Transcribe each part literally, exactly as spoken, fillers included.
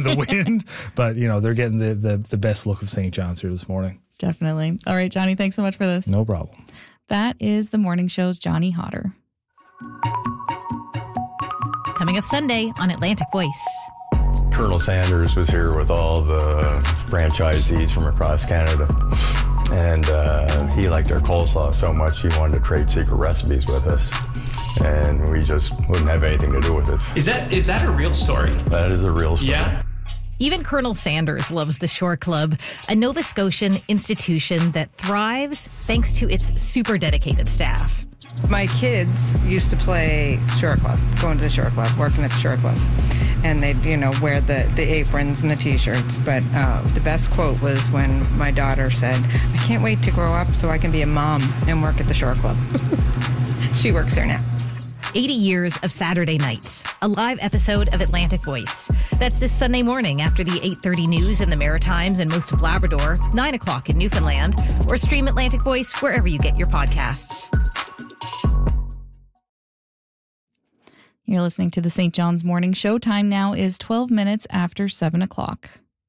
the wind. But, you know, they're getting the, the, the best look of Saint John's here this morning. Definitely. All right, Johnny, thanks so much for this. No problem. That is the morning show's Johnny Hodder. Coming up Sunday on Atlantic Voice. Colonel Sanders was here with all the franchisees from across Canada. And uh, he liked our coleslaw so much he wanted to trade secret recipes with us. And we just wouldn't have anything to do with it. Is that is that a real story? That is a real story. Yeah. Even Colonel Sanders loves the Shore Club, a Nova Scotian institution that thrives thanks to its super dedicated staff. My kids used to play Shore Club, going to the Shore Club, working at the Shore Club. And they'd, you know, wear the, the aprons and the T-shirts. But uh, the best quote was when my daughter said, I can't wait to grow up so I can be a mom and work at the Shore Club. She works here now. eighty years of Saturday nights, a live episode of Atlantic Voice. That's this Sunday morning after the eight thirty news in the Maritimes and most of Labrador, nine o'clock in Newfoundland, or stream Atlantic Voice wherever you get your podcasts. You're listening to the Saint John's Morning Show. Time now is twelve minutes after seven o'clock.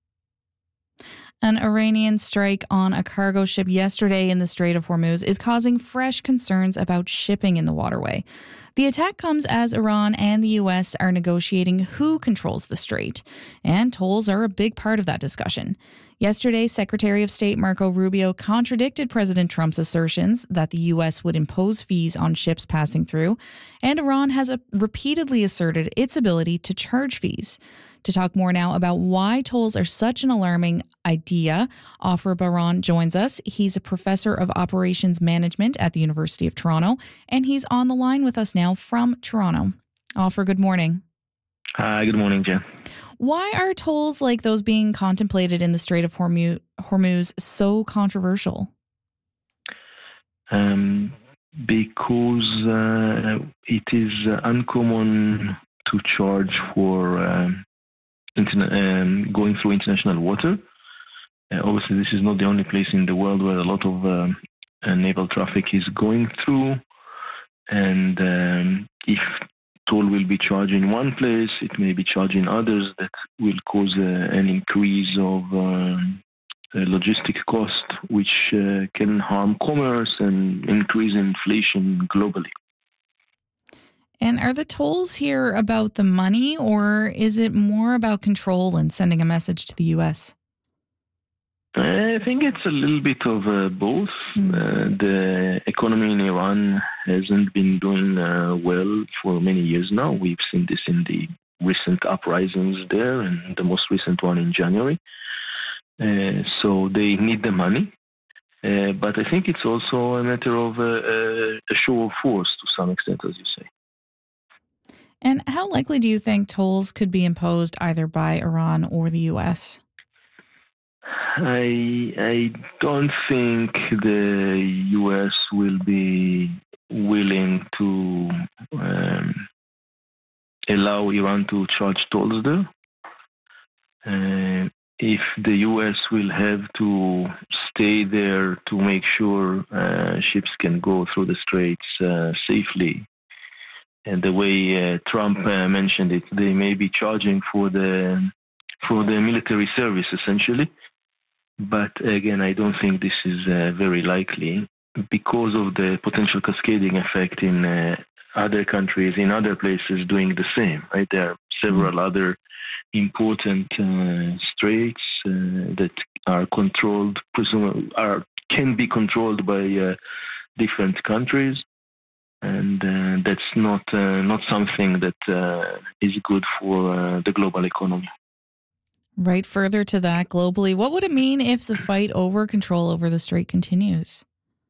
An Iranian strike on a cargo ship yesterday in the Strait of Hormuz is causing fresh concerns about shipping in the waterway. The attack comes as Iran and the U S are negotiating who controls the strait, and tolls are a big part of that discussion. Yesterday, Secretary of State Marco Rubio contradicted President Trump's assertions that the U S would impose fees on ships passing through, and Iran has repeatedly asserted its ability to charge fees. To talk more now about why tolls are such an alarming idea, Afra Baran joins us. He's a professor of operations management at the University of Toronto, and he's on the line with us now from Toronto. Afra, good morning. Hi, good morning, Jen. Why are tolls like those being contemplated in the Strait of Hormuz, Hormuz so controversial? Um, because uh, it is uncommon to charge for um, interna- um, going through international water. Uh, obviously, this is not the only place in the world where a lot of um, uh, naval traffic is going through. And um, if toll will be charged in one place, it may be charged in others. That will cause uh, an increase of um, uh, logistic cost, which uh, can harm commerce and increase inflation globally. And are the tolls here about the money, or is it more about control and sending a message to the U S? I think it's a little bit of uh, both. Mm. Uh, the economy in Iran hasn't been doing uh, well for many years now. We've seen this in the recent uprisings there, and the most recent one in January. Uh, so they need the money. Uh, but I think it's also a matter of uh, a show of force to some extent, as you say. And how likely do you think tolls could be imposed either by Iran or the U S? I I don't think the U S will be willing to um, allow Iran to charge tolls there. Uh, if the U S will have to stay there to make sure uh, ships can go through the straits uh, safely, and the way uh, Trump uh, mentioned it, they may be charging for the for the military service essentially. But again, I don't think this is uh, very likely because of the potential cascading effect in uh, other countries, in other places doing the same. Right, there are several mm-hmm. other important uh, straits uh, that are controlled, presumably are can be controlled by uh, different countries, and uh, that's not uh, not something that uh, is good for uh, the global economy. Right, further to that, globally, what would it mean if the fight over control over the strait continues?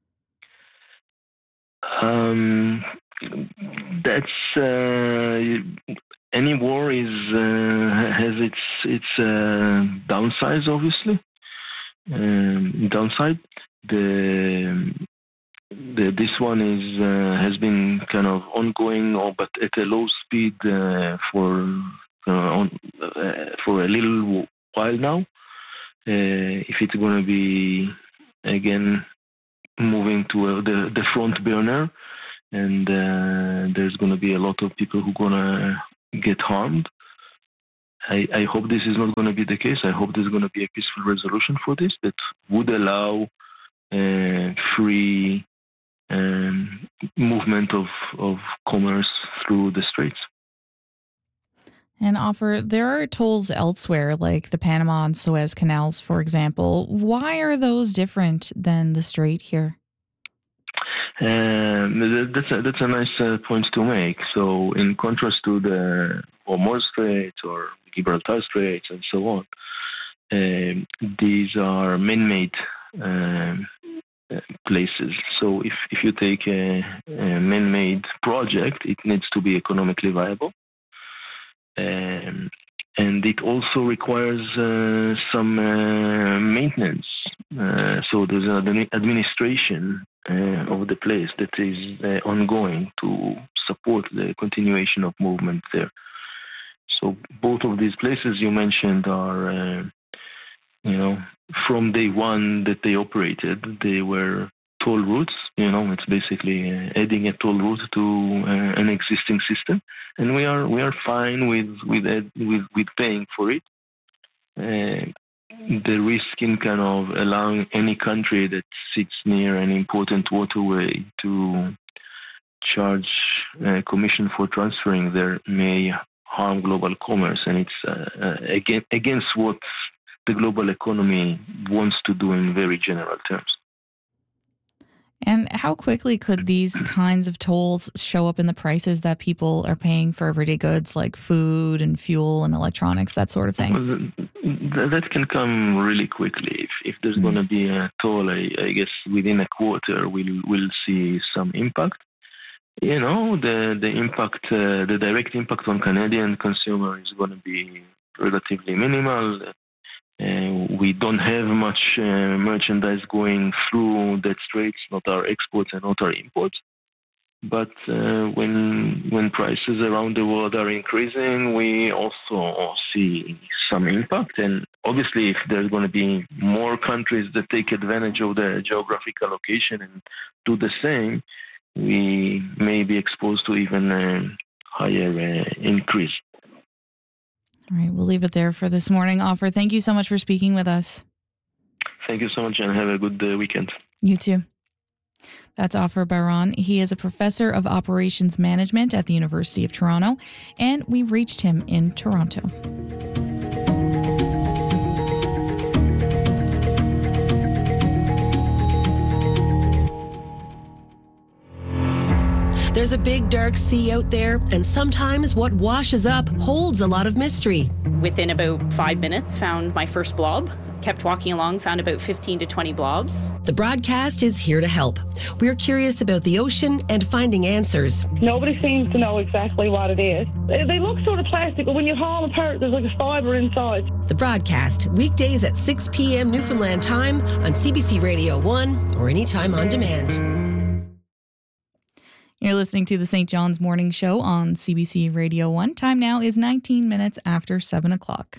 Um, that's uh, any war is uh, has its its uh, downsides, obviously. Um, downside, the, the this one is uh, has been kind of ongoing, or but at a low speed uh, for. Uh, on, uh, for a little while now. Uh, if it's going to be, again, moving to uh, the, the front burner, and uh, there's going to be a lot of people who are going to get harmed. I, I hope this is not going to be the case. I hope there's going to be a peaceful resolution for this that would allow uh, free um, movement of, of commerce through the straits. And Ofer, there are tolls elsewhere, like the Panama and Suez Canals, for example. Why are those different than the Strait here? Um, that's a, that's a nice uh, point to make. So, in contrast to the Hormuz Strait or Gibraltar Straits and so on, um, these are man-made um, places. So, if if you take a, a man-made project, it needs to be economically viable. Um, and it also requires uh, some uh, maintenance. Uh, so there's an administration uh, of the place that is uh, ongoing to support the continuation of movement there. So both of these places you mentioned are, uh, you know, from day one that they operated, they were toll routes. You know, it's basically uh, adding a toll route to uh, an existing system, and we are we are fine with with uh, with, with paying for it. Uh, the risk in kind of allowing any country that sits near an important waterway to charge a commission for transferring there may harm global commerce, and it's uh, uh, against against what the global economy wants to do in very general terms. And how quickly could these kinds of tolls show up in the prices that people are paying for everyday goods like food and fuel and electronics, that sort of thing? Well, that can come really quickly. If, if there's mm-hmm. going to be a toll, I, I guess within a quarter we'll, we'll see some impact. You know, the, the impact, uh, the direct impact on Canadian consumer is going to be relatively minimal. Uh, we don't have much uh, merchandise going through that straits, not our exports and not our imports. But uh, when when prices around the world are increasing, we also see some impact. And obviously, if there's going to be more countries that take advantage of the geographical location and do the same, we may be exposed to even a higher uh, increase. All right, we'll leave it there for this morning. Ofer, thank you so much for speaking with us. Thank you so much, and have a good uh, weekend. You too. That's Ofer Bar-On. He is a professor of operations management at the University of Toronto, and we reached him in Toronto. There's a big dark sea out there, and sometimes what washes up holds a lot of mystery. Within about five minutes, found my first blob. Kept walking along, found about fifteen to twenty blobs. The broadcast is here to help. We're curious about the ocean and finding answers. Nobody seems to know exactly what it is. They look sort of plastic, but when you haul them apart, there's like a fibre inside. The broadcast, weekdays at six p.m. Newfoundland time on C B C Radio one or anytime on demand. You're listening to the Saint John's Morning Show on C B C Radio one. Time now is nineteen minutes after seven o'clock.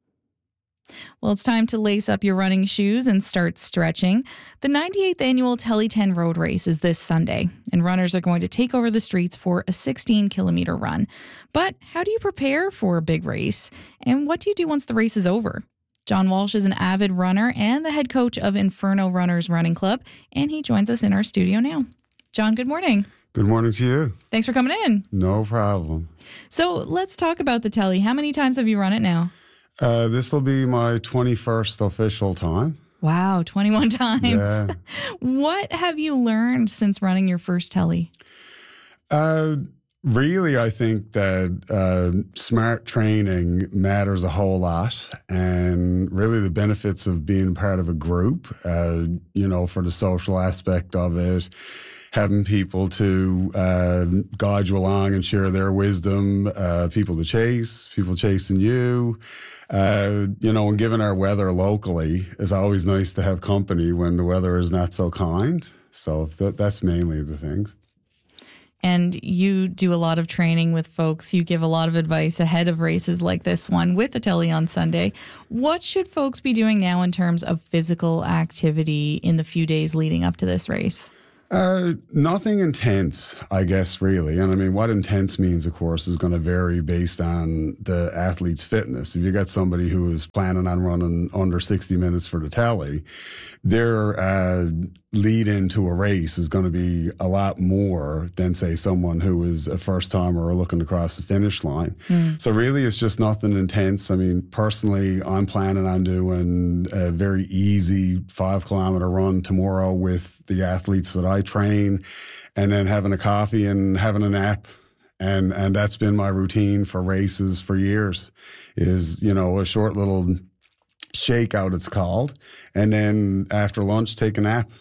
Well, it's time to lace up your running shoes and start stretching. The ninety-eighth annual Telly ten Road Race is this Sunday, and runners are going to take over the streets for a sixteen kilometer run. But how do you prepare for a big race? And what do you do once the race is over? John Walsh is an avid runner and the head coach of Inferno Runners Running Club, and he joins us in our studio now. John, good morning. Good morning to you. Thanks for coming in. No problem. So let's talk about the Telly. How many times have you run it now? Uh, this will be my twenty-first official time. Wow, twenty-one times. Yeah. What have you learned since running your first Telly? Uh, really, I think that uh, smart training matters a whole lot, and really the benefits of being part of a group, uh, you know, for the social aspect of it, having people to uh, guide you along and share their wisdom, uh, people to chase, people chasing you. Uh, you know, and given our weather locally, it's always nice to have company when the weather is not so kind. So th- that's mainly the things. And you do a lot of training with folks. You give a lot of advice ahead of races like this one with the Telly on Sunday. What should folks be doing now in terms of physical activity in the few days leading up to this race? Uh, nothing intense, I guess, really. And I mean, what intense means, of course, is going to vary based on the athlete's fitness. If you got somebody who is planning on running under sixty minutes for the tally, their uh, lead into a race is going to be a lot more than, say, someone who is a first timer or looking to cross the finish line. Mm. So really, it's just nothing intense. I mean, personally, I'm planning on doing a very easy five kilometer run tomorrow with the athletes that I train, and then having a coffee and having a nap. And and that's been my routine for races for years, is, you know, a short little shakeout, it's called, and then after lunch, take a nap.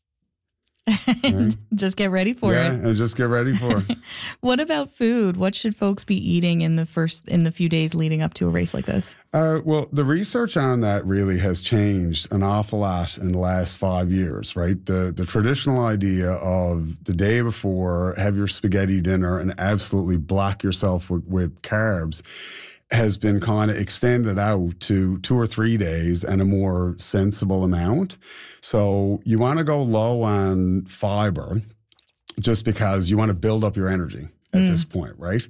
Right? Just get ready for yeah, it. Yeah, and just get ready for it. What about food? What should folks be eating in the first in the few days leading up to a race like this? Uh, well, the research on that really has changed an awful lot in the last five years, right? The the traditional idea of the day before, have your spaghetti dinner and absolutely block yourself with, with carbs has been kind of extended out to two or three days and a more sensible amount. So you want to go low on fiber just because you want to build up your energy at mm. this point, right?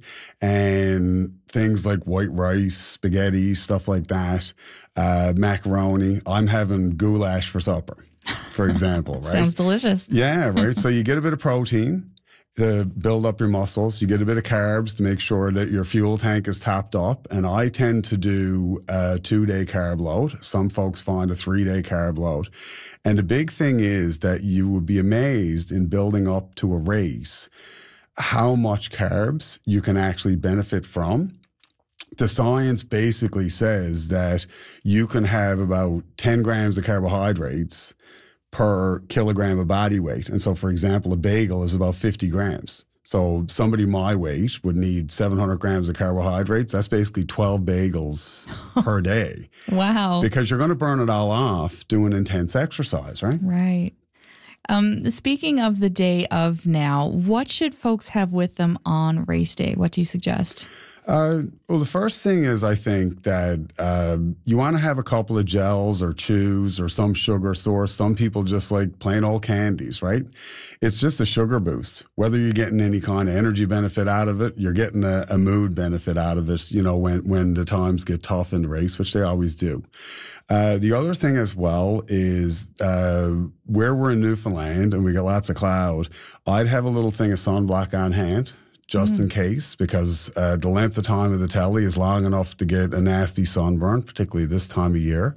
And things like white rice, spaghetti, stuff like that, uh, macaroni. I'm having goulash for supper, for example, right? Sounds delicious. Yeah, right. So you get a bit of protein to build up your muscles. You get a bit of carbs to make sure that your fuel tank is topped up. And I tend to do a two-day carb load. Some folks find a three-day carb load. And the big thing is that you would be amazed in building up to a race how much carbs you can actually benefit from. The science basically says that you can have about ten grams of carbohydrates per kilogram of body weight. And so, for example, a bagel is about fifty grams. So somebody my weight would need seven hundred grams of carbohydrates. That's basically twelve bagels per day. Wow. Because you're going to burn it all off doing intense exercise, right? Right. Um, speaking of the day of now, what should folks have with them on race day? What do you suggest? Uh, well, the first thing is, I think that uh, you want to have a couple of gels or chews or some sugar source. Some people just like plain old candies, right? It's just a sugar boost. Whether you're getting any kind of energy benefit out of it, you're getting a, a mood benefit out of it, you know, when, when the times get tough in the race, which they always do. Uh, the other thing as well is uh, where we're in Newfoundland and we got lots of cloud, I'd have a little thing of sunblock on hand, just mm-hmm. in case, because uh, the length of time of the telly is long enough to get a nasty sunburn, particularly this time of year.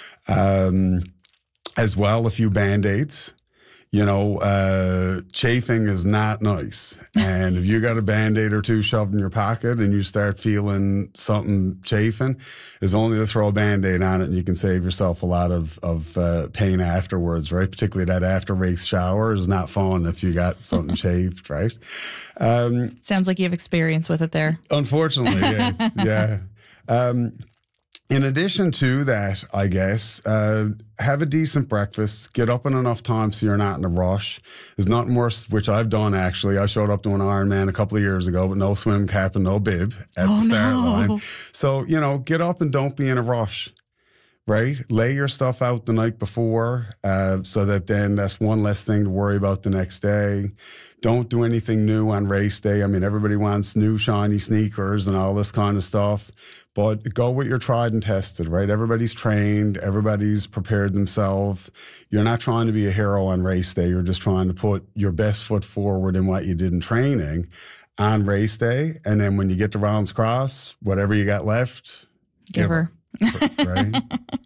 Um, as well, a few Band-Aids. You know, uh, chafing is not nice. And if you got a Band-Aid or two shoved in your pocket and you start feeling something chafing, it's only to throw a Band-Aid on it and you can save yourself a lot of, of uh, pain afterwards, right? Particularly that after-race shower is not fun if you got something chafed, right? Um, Sounds like you have experience with it there. Unfortunately, yes. Yeah. Um, In addition to that, I guess, uh, have a decent breakfast, get up in enough time so you're not in a rush. There's nothing worse, which I've done actually. I showed up to an Ironman a couple of years ago, but no swim cap and no bib at oh, the start no. line. So, you know, get up and don't be in a rush, right? Lay your stuff out the night before uh, so that then that's one less thing to worry about the next day. Don't do anything new on race day. I mean, everybody wants new shiny sneakers and all this kind of stuff, but go with your tried and tested, right? Everybody's trained. Everybody's prepared themselves. You're not trying to be a hero on race day. You're just trying to put your best foot forward in what you did in training on race day. And then when you get to Rounds Cross, whatever you got left, give, give her. her. Right?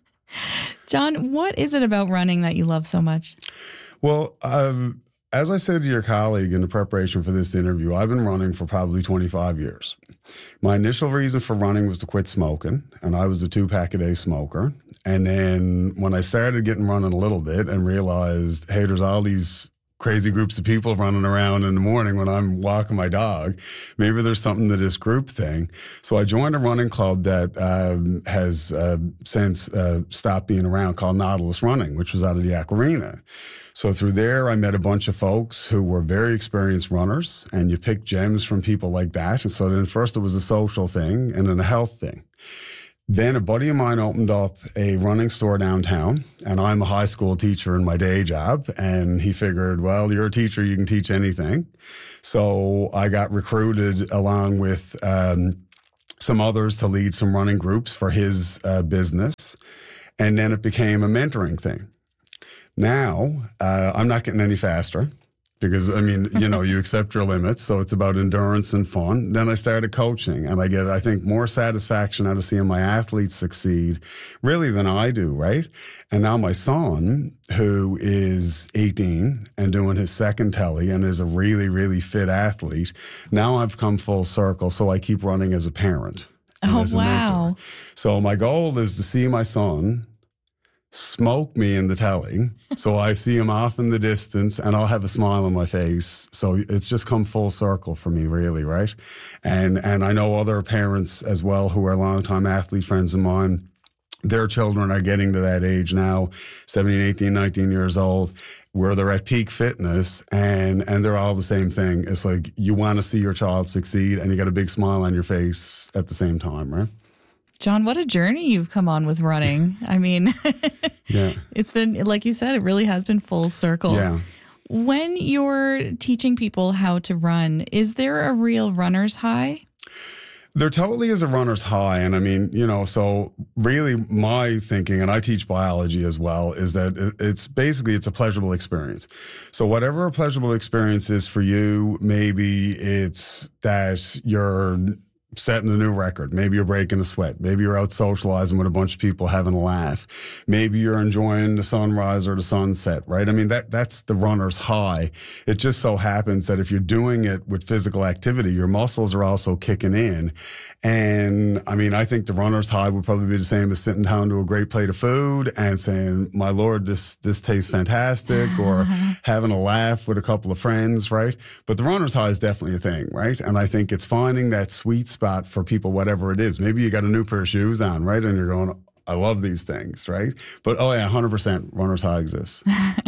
John, what is it about running that you love so much? Well, um, as I said to your colleague in the preparation for this interview, I've been running for probably twenty-five years. My initial reason for running was to quit smoking, and I was a two-pack-a-day smoker. And then when I started getting running a little bit and realized, hey, there's all these crazy groups of people running around in the morning when I'm walking my dog, maybe there's something to this group thing. So I joined a running club that um, has uh, since uh, stopped being around called Nautilus Running, which was out of the Aquarina. So through there, I met a bunch of folks who were very experienced runners, and you pick gems from people like that. And so then first it was a social thing and then a health thing. Then a buddy of mine opened up a running store downtown, and I'm a high school teacher in my day job. And he figured, well, you're a teacher, you can teach anything. So I got recruited along with um, some others to lead some running groups for his uh, business. And then it became a mentoring thing. Now, uh, I'm not getting any faster. Because, I mean, you know, you accept your limits, so it's about endurance and fun. Then I started coaching, and I get, I think, more satisfaction out of seeing my athletes succeed, really, than I do, right? And now my son, who is eighteen and doing his second telly and is a really, really fit athlete, now I've come full circle, so I keep running as a parent. Oh, as a wow. mentor. So my goal is to see my son smoke me in the telly, so I see him off in the distance and I'll have a smile on my face. So it's just come full circle for me, really, right? And and I know other parents as well who are longtime athlete friends of mine. Their children are getting to that age now, seventeen, eighteen, nineteen years old, where they're at peak fitness, and and they're all the same thing. It's like you want to see your child succeed and you got a big smile on your face at the same time, right? John, what a journey you've come on with running. I mean, yeah, it's been, like you said, it really has been full circle. Yeah. When you're teaching people how to run, is there a real runner's high? There totally is a runner's high. And I mean, you know, so really my thinking, and I teach biology as well, is that it's basically, it's a pleasurable experience. So whatever a pleasurable experience is for you, maybe it's that you're setting a new record. Maybe you're breaking a sweat. Maybe you're out socializing with a bunch of people having a laugh. Maybe you're enjoying the sunrise or the sunset, right? I mean, that that's the runner's high. It just so happens that if you're doing it with physical activity, your muscles are also kicking in. And I mean, I think the runner's high would probably be the same as sitting down to a great plate of food and saying, my Lord, this, this tastes fantastic, or having a laugh with a couple of friends, right? But the runner's high is definitely a thing, right? And I think it's finding that sweet spot for people, whatever it is. Maybe you got a new pair of shoes on, right? And you're going, I love these things, right? But oh yeah, one hundred percent runner's high exists.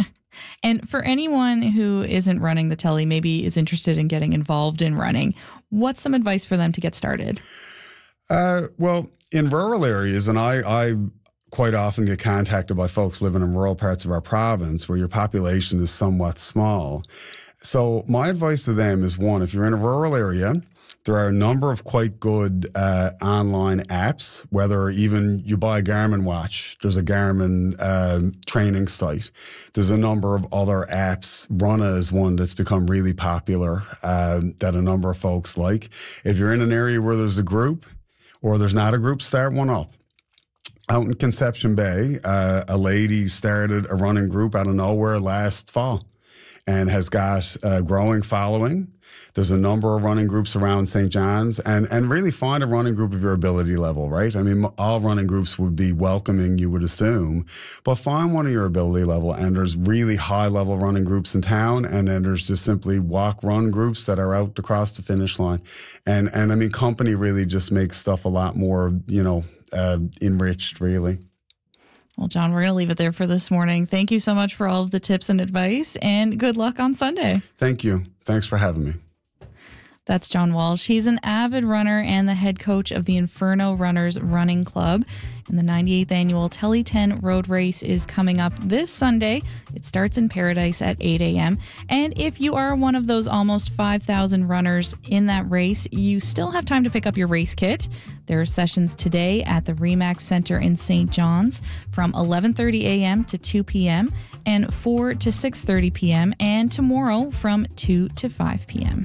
And for anyone who isn't running the telly, maybe is interested in getting involved in running, what's some advice for them to get started? Uh, well, in rural areas, and I, I quite often get contacted by folks living in rural parts of our province where your population is somewhat small. So my advice to them is, one, if you're in a rural area, there are a number of quite good uh, online apps, whether even you buy a Garmin watch, there's a Garmin uh, training site. There's a number of other apps. Runna is one that's become really popular uh, that a number of folks like. If you're in an area where there's a group or there's not a group, start one up. Out in Conception Bay, uh, a lady started a running group out of nowhere last fall and has got a growing following. There's a number of running groups around Saint John's, and, and really find a running group of your ability level, right? I mean, all running groups would be welcoming, you would assume, but find one of your ability level. And there's really high level running groups in town, and then there's just simply walk run groups that are out across the finish line. And, and I mean, company really just makes stuff a lot more, you know, uh, enriched, really. Well, John, we're going to leave it there for this morning. Thank you so much for all of the tips and advice, and good luck on Sunday. Thank you. Thanks for having me. That's John Walsh. He's an avid runner and the head coach of the Inferno Runners Running Club. And the ninety-eighth annual Telly ten Road Race is coming up this Sunday. It starts in Paradise at eight a.m. And if you are one of those almost five thousand runners in that race, you still have time to pick up your race kit. There are sessions today at the Remax Center in Saint John's from eleven thirty a.m. to two p.m. and four to six thirty p.m. and tomorrow from two to five p.m.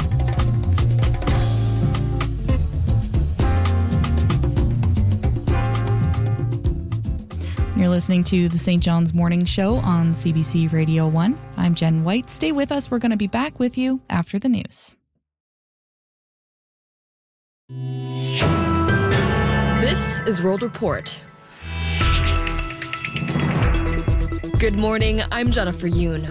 You're listening to the Saint John's Morning Show on C B C Radio one. I'm Jen White. Stay with us. We're going to be back with you after the news. This is World Report. Good morning. I'm Jennifer Yoon.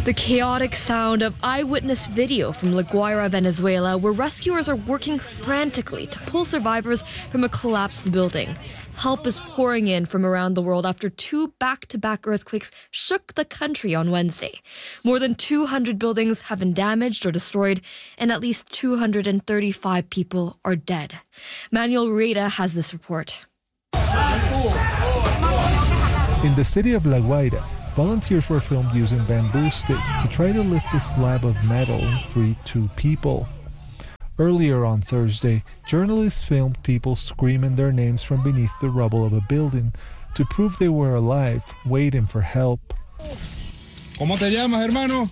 The chaotic sound of eyewitness video from La Guaira, Venezuela, where rescuers are working frantically to pull survivors from a collapsed building. Help is pouring in from around the world after two back-to-back earthquakes shook the country on Wednesday. More than two hundred buildings have been damaged or destroyed, and at least two hundred thirty-five people are dead. Manuel Reda has this report. In the city of La Guaira, volunteers were filmed using bamboo sticks to try to lift a slab of metal and free two people. Earlier on Thursday, journalists filmed people screaming their names from beneath the rubble of a building to prove they were alive, waiting for help. ¿Cómo te llamas, hermano?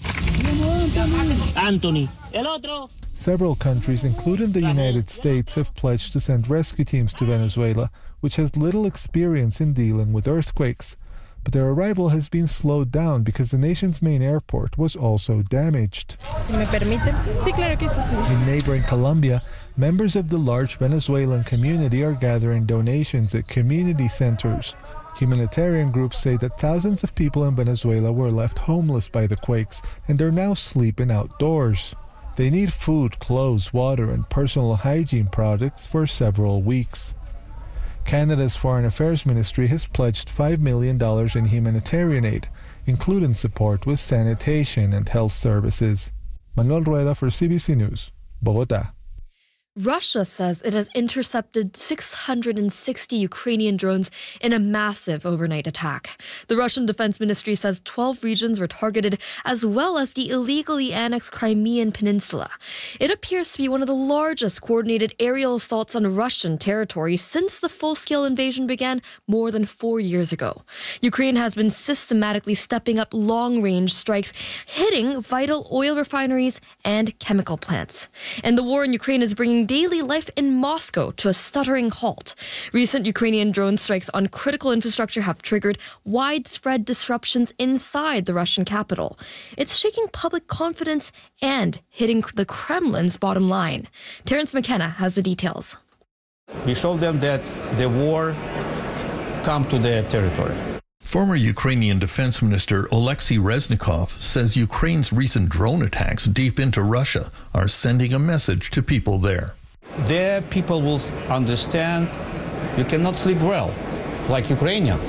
Anthony. El otro. Several countries, including the United States, have pledged to send rescue teams to Venezuela, which has little experience in dealing with earthquakes. But their arrival has been slowed down because the nation's main airport was also damaged. Si me permiten. Sí, claro que sí. In neighboring Colombia, members of the large Venezuelan community are gathering donations at community centers. Humanitarian groups say that thousands of people in Venezuela were left homeless by the quakes and are now sleeping outdoors. They need food, clothes, water, and personal hygiene products for several weeks. Canada's Foreign Affairs Ministry has pledged five million dollars in humanitarian aid, including support with sanitation and health services. Manuel Rueda for C B C News, Bogotá. Russia says it has intercepted six hundred sixty Ukrainian drones in a massive overnight attack. The Russian Defense Ministry says twelve regions were targeted, as well as the illegally annexed Crimean Peninsula. It appears to be one of the largest coordinated aerial assaults on Russian territory since the full-scale invasion began more than four years ago. Ukraine has been systematically stepping up long-range strikes, hitting vital oil refineries and chemical plants. And the war in Ukraine is bringing daily life in Moscow to a stuttering halt. Recent Ukrainian drone strikes on critical infrastructure have triggered widespread disruptions inside the Russian capital. It's shaking public confidence and hitting the Kremlin's bottom line. Terence McKenna has the details. We showed them that the war come to their territory. Former Ukrainian Defense Minister Oleksiy Reznikov says Ukraine's recent drone attacks deep into Russia are sending a message to people there. Their people will understand you cannot sleep well, like Ukrainians.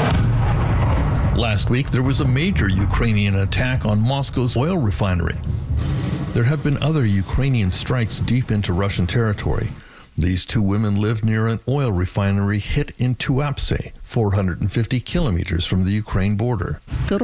Last week, there was a major Ukrainian attack on Moscow's oil refinery. There have been other Ukrainian strikes deep into Russian territory. These two women lived near an oil refinery hit in Tuapse, four hundred fifty kilometers from the Ukraine border.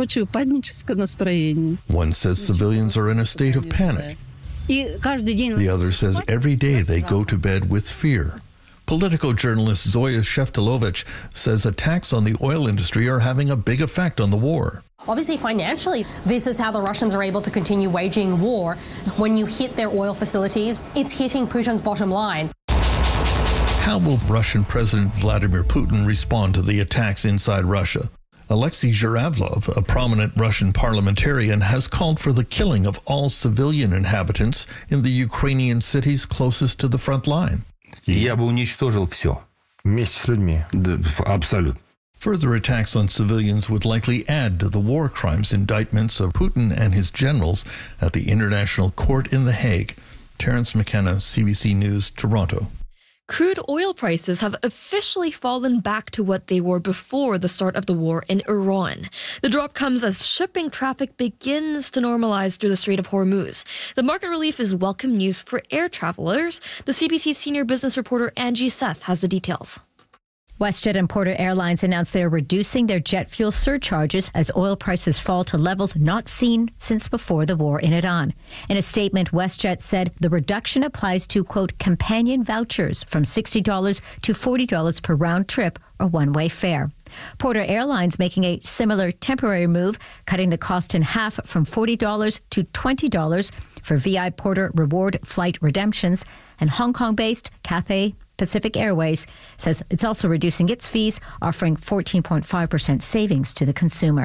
One says civilians are in a state of panic. The other says every day they go to bed with fear. Political journalist Zoya Sheftalovich says attacks on the oil industry are having a big effect on the war. Obviously, financially, this is how the Russians are able to continue waging war. When you hit their oil facilities, it's hitting Putin's bottom line. How will Russian President Vladimir Putin respond to the attacks inside Russia? Alexei Zhuravlov, a prominent Russian parliamentarian, has called for the killing of all civilian inhabitants in the Ukrainian cities closest to the front line. Я бы уничтожил все. Вместе с людьми. Абсолютно. Further attacks on civilians would likely add to the war crimes indictments of Putin and his generals at the International Court in The Hague. Terence McKenna, C B C News, Toronto. Crude oil prices have officially fallen back to what they were before the start of the war in Iran. The drop comes as shipping traffic begins to normalize through the Strait of Hormuz. The market relief is welcome news for air travelers. The C B C senior business reporter Angie Seth has the details. WestJet and Porter Airlines announced they are reducing their jet fuel surcharges as oil prices fall to levels not seen since before the war in Iran. In a statement, WestJet said the reduction applies to, quote, companion vouchers from sixty dollars to forty dollars per round trip or one-way fare. Porter Airlines making a similar temporary move, cutting the cost in half from forty dollars to twenty dollars for V I Porter Reward flight redemptions, and Hong Kong-based Cathay Pacific Airways says it's also reducing its fees, offering fourteen point five percent savings to the consumer.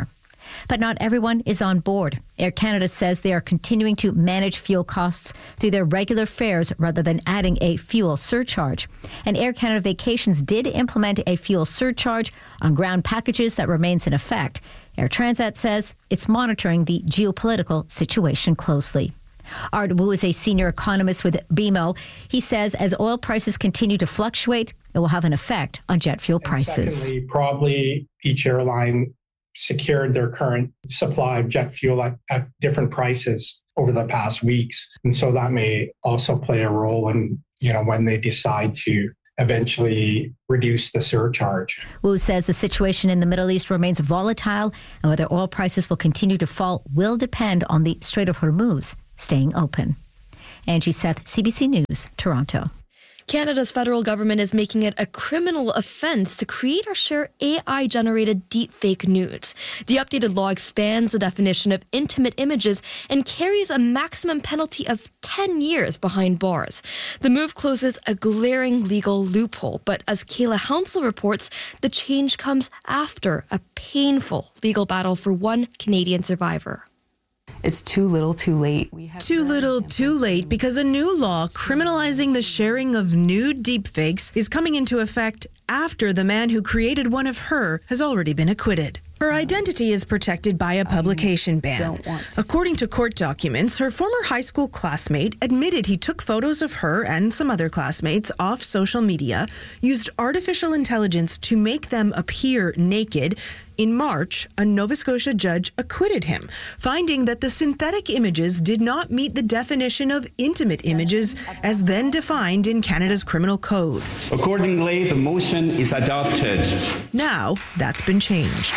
But not everyone is on board. Air Canada says they are continuing to manage fuel costs through their regular fares rather than adding a fuel surcharge. And Air Canada Vacations did implement a fuel surcharge on ground packages that remains in effect. Air Transat says it's monitoring the geopolitical situation closely. Art Wu is a senior economist with B M O. He says as oil prices continue to fluctuate, it will have an effect on jet fuel prices. Secondly, probably each airline secured their current supply of jet fuel at, at different prices over the past weeks. And so that may also play a role in, you know, when they decide to eventually reduce the surcharge. Wu says the situation in the Middle East remains volatile, and whether oil prices will continue to fall will depend on the Strait of Hormuz staying open. Angie Seth, C B C News, Toronto. Canada's federal government is making it a criminal offence to create or share A I-generated deepfake nudes. The updated law expands the definition of intimate images and carries a maximum penalty of ten years behind bars. The move closes a glaring legal loophole, but as Kayla Hounsell reports, the change comes after a painful legal battle for one Canadian survivor. It's too little, too late. Too little, too late, because a new law criminalizing the sharing of nude deepfakes is coming into effect after the man who created one of her has already been acquitted. Her identity is protected by a publication ban. According to court documents, her former high school classmate admitted he took photos of her and some other classmates off social media, used artificial intelligence to make them appear naked. In March, a Nova Scotia judge acquitted him, finding that the synthetic images did not meet the definition of intimate images as then defined in Canada's criminal code. Accordingly, the motion is adopted. Now, that's been changed.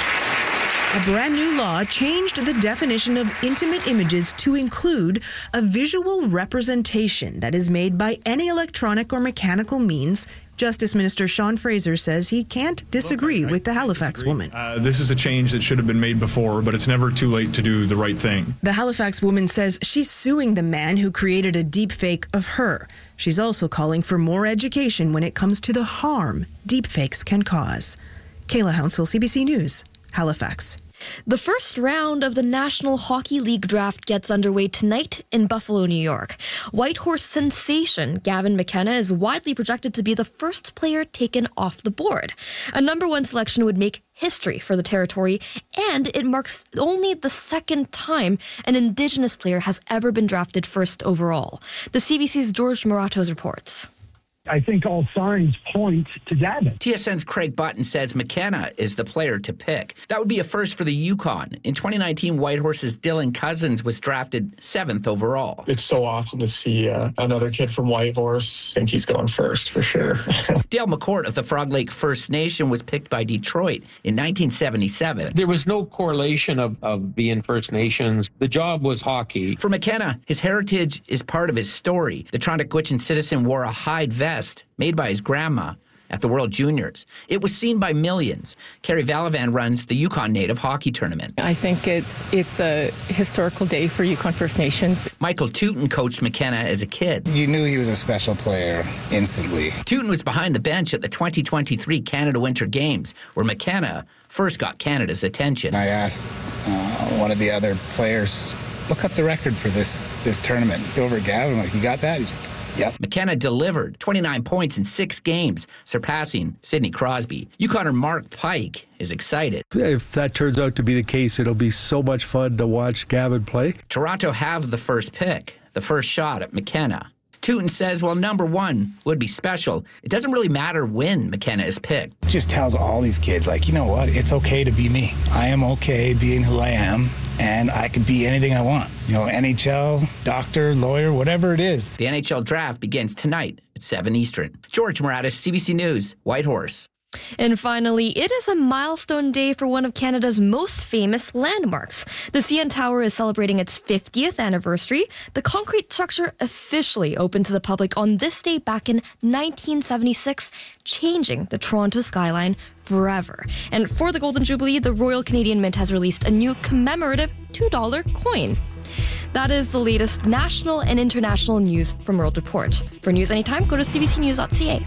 A brand new law changed the definition of intimate images to include a visual representation that is made by any electronic or mechanical means. Justice Minister Sean Fraser says he can't disagree with the Halifax woman. Uh, this is a change that should have been made before, but it's never too late to do the right thing. The Halifax woman says she's suing the man who created a deepfake of her. She's also calling for more education when it comes to the harm deepfakes can cause. Kayla Hounsell, C B C News, Halifax. The first round of the National Hockey League draft gets underway tonight in Buffalo, New York. Whitehorse sensation Gavin McKenna is widely projected to be the first player taken off the board. A number one selection would make history for the territory, and it marks only the second time an Indigenous player has ever been drafted first overall. The C B C's George Moratos reports. I think all signs point to Gavin. T S N's Craig Button says McKenna is the player to pick. That would be a first for the Yukon. In twenty nineteen, Whitehorse's Dylan Cousins was drafted seventh overall. It's so awesome to see uh, another kid from Whitehorse. I think he's going first for sure. Dale McCourt of the Frog Lake First Nation was picked by Detroit in nineteen seventy-seven. There was no correlation of, of being First Nations. The job was hockey. For McKenna, his heritage is part of his story. The Trondhekwitchin citizen wore a hide vest made by his grandma at the World Juniors. It was seen by millions. Carrie Valavan runs the Yukon Native Hockey Tournament. I think it's it's a historical day for Yukon First Nations. Michael Tooten coached McKenna as a kid. You knew he was a special player instantly. Tooten was behind the bench at the twenty twenty-three Canada Winter Games, where McKenna first got Canada's attention. I asked uh, one of the other players, look up the record for this, this tournament. Over Gavin, like, you got that? He's like, yep. McKenna delivered twenty-nine points in six games, surpassing Sidney Crosby. Yukoner Mark Pike is excited. If that turns out to be the case, it'll be so much fun to watch Gavin play. Toronto have the first pick, the first shot at McKenna. Tooten says, well, number one would be special. It doesn't really matter when McKenna is picked. It just tells all these kids, like, you know what? It's okay to be me. I am okay being who I am, and I can be anything I want. You know, N H L, doctor, lawyer, whatever it is. The N H L draft begins tonight at seven Eastern. George Moratis, C B C News, Whitehorse. And finally, it is a milestone day for one of Canada's most famous landmarks. The C N Tower is celebrating its fiftieth anniversary. The concrete structure officially opened to the public on this day back in nineteen seventy-six, changing the Toronto skyline forever. And for the Golden Jubilee, the Royal Canadian Mint has released a new commemorative two dollar coin. That is the latest national and international news from World Report. For news anytime, go to c b c news dot c a.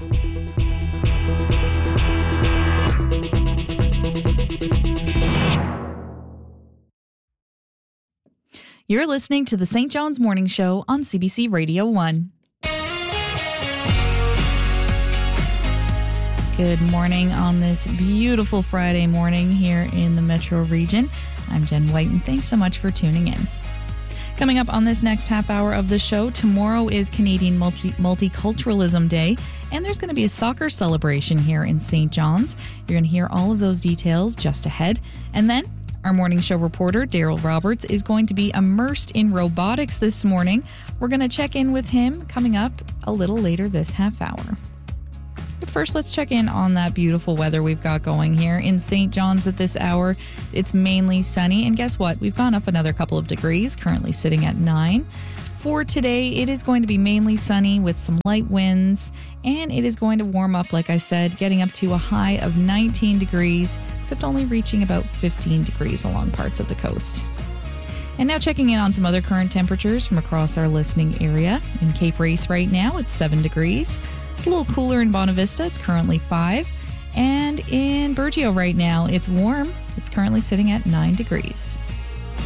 You're listening to the Saint John's Morning Show on C B C Radio one. Good morning on this beautiful Friday morning here in the Metro region. I'm Jen White, and thanks so much for tuning in. Coming up on this next half hour of the show, tomorrow is Canadian Multi- Multiculturalism Day, and there's going to be a soccer celebration here in Saint John's. You're going to hear all of those details just ahead. And then our morning show reporter, Daryl Roberts, is going to be immersed in robotics this morning. We're going to check in with him coming up a little later this half hour. But first, let's check in on that beautiful weather we've got going here in Saint John's at this hour. It's mainly sunny, and guess what? We've gone up another couple of degrees, currently sitting at nine. For today, it is going to be mainly sunny with some light winds, and it is going to warm up, like I said, getting up to a high of nineteen degrees, except only reaching about fifteen degrees along parts of the coast. And now checking in on some other current temperatures from across our listening area. In Cape Race right now, it's seven degrees. It's a little cooler in Bonavista. It's currently five. And in Burgeo right now, it's warm. It's currently sitting at nine degrees.